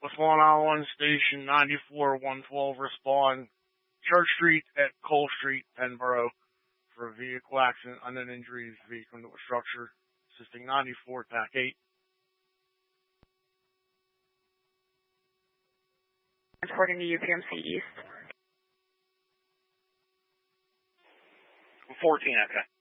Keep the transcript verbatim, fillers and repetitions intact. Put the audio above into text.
What's Long Island Station ninety-four one twelve respond. Church Street at Cole Street, Penboro, for a vehicle accident, unknown injuries, vehicle into a structure, assisting ninety-four, T A C eight. Transporting to U P M C East. fourteen, okay.